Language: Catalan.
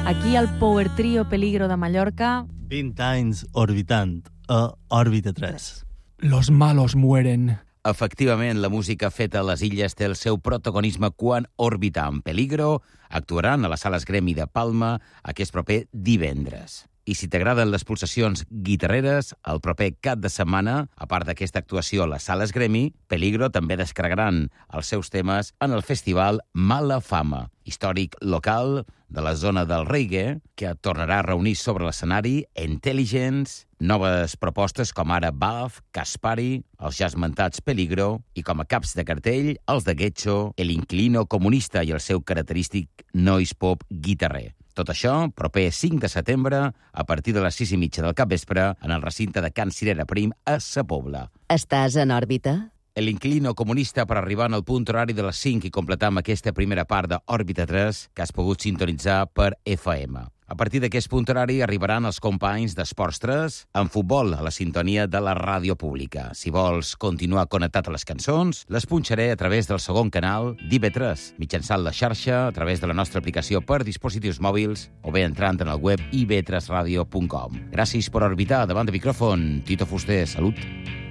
Aquí el Power Trio Peligro de Mallorca. 20 anys orbitant a Òrbita 3. Los malos mueren. Efectivament, la música feta a les illes té el seu protagonisme quan Òrbita en Peligro actuaran a les Sales Gremi de Palma aquest proper divendres. I si t'agraden les pulsacions guitarreres, el proper cap de setmana, a part d'aquesta actuació a les Sales Gremi, Peligro també descarregaran els seus temes en el festival Mala Fama, històric local de la zona del reggae, que tornarà a reunir sobre l'escenari Intelligence, noves propostes com ara Buff, Caspari, els ja esmentats Peligro, i com a caps de cartell, els de Getxo, El Inquilino Comunista i el seu característic noise pop guitarrer. Tot això, proper 5 de setembre, a partir de les 6:30 del capvespre, en el recinte de Can Cirera Prim, a Sa Pobla. Estàs en òrbita? El Inquilino Comunista per arribar en el punt horari de les 5 i completar amb aquesta primera part d'Òrbita 3 que has pogut sintonitzar per FM. A partir d'aquest punt horari arribaran els companys d'Esports 3 en futbol a la sintonia de la ràdio pública. Si vols continuar connectat a les cançons, les punxaré a través del segon canal d'IB3, mitjançant la xarxa, a través de la nostra aplicació per dispositius mòbils o bé entrant en el web ib3radio.com. Gràcies per orbitar. Davant de micròfon, Tito Fuster. Salut!